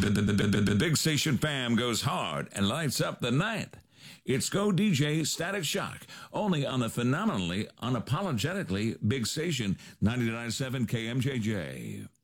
The Big Station fam goes hard and lights up the night. It's Go DJ Static Shock, only on the phenomenally, unapologetically Big Station 99.7 KMJJ.